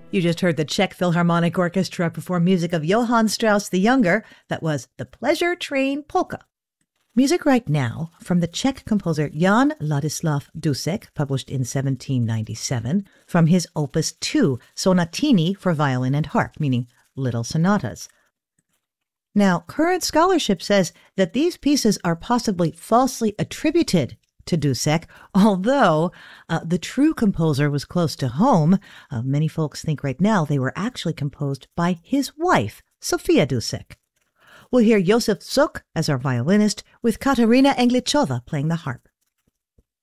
You just heard the Czech Philharmonic Orchestra perform music of Johann Strauss the Younger. That was the Pleasure Train Polka. Music right now from the Czech composer Jan Ladislav Dussek, published in 1797, from his Opus 2, Sonatini for Violin and Harp, meaning little sonatas. Now, current scholarship says that these pieces are possibly falsely attributed to Dussek, although the true composer was close to home. Many folks think right now they were actually composed by his wife, Sophia Dussek. We'll hear Josef Suk as our violinist, with Katarina Englichova playing the harp.